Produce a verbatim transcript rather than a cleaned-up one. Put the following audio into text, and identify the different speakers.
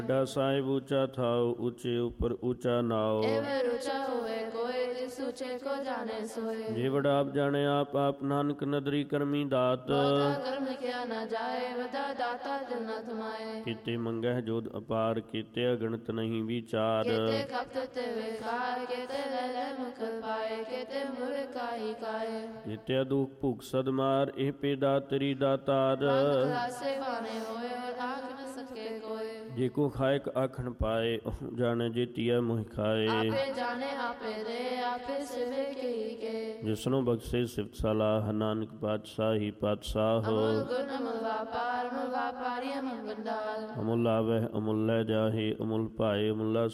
Speaker 1: ਵੱਡਾ ਸਾਹਿਬ ਉੱਚਾ ਥਾਉ, ਉੱਚੇ ਉੱਪਰ ਉੱਚਾ ਨਾਉ।
Speaker 2: एवर ऊंचा हुए कोई, जिस ऊंचे को जाने सोए।
Speaker 1: ਜੇ ਵਡਾ ਆਪ ਜਾਣੇ ਆਪ, ਆਪ ਨਾਨਕ ਨਦਰੀ ਕਰਮੀ ਦਾਤ।
Speaker 2: ਬਹੁਤਾ ਕਰਮ ਕਿਆ ਨਾ ਜਾਏ, ਵਦਾ ਦਾਤਾ ਜਨਤ ਮਾਏ।
Speaker 1: ਕੀਤੇ ਮੰਗਹਿ ਜੋਧ ਅਪਾਰ, ਕੀਤੇ ਅਗਣਤ ਨਹੀਂ ਵਿਚਾਰ।
Speaker 2: केते खपत ते विकार, केते ले ले मुख पाए, केते मुर काई काए।
Speaker 1: ਕੀਤੇ ਦੁਖ ਭੁਖ ਸਦਮਾਰ, ਇਹ ਪੇਦਾ ਤੇਰੀ ਦਾਤਾਰ।
Speaker 2: मांग आसे बाने होए, और आख न सके कोई।
Speaker 1: ਜੇ ਕੋ ਖਾਇਕ ਆਖਣ ਪਾਏ, ਉਹ ਜਾਣੇ ਜੇਤੀਆ ਮੋਹਿ ਖਾਏ।
Speaker 2: आपे जाने आपे दे, आपे सिवे की के।
Speaker 1: ਜਿਸਨੂੰ ਬਖਸ਼ੇ ਸਿਫਤ ਸਲਾਹ, ਨਾਨਕ ਪਾਤਸ਼ਾਹੀ ਪਾਤਸ਼ਾਹ।
Speaker 2: अमूल गुण अमूल व्यापार, अमूल व्यापारी अमूल बंदाल।
Speaker 1: ਅਮੁੱਲ ਆਵਹਿ ਅਮੁੱਲ ਲੈ ਜਾਹੇ, ਅਮੁੱਲ ਭਾਏ ਅਮੁੱਲਾ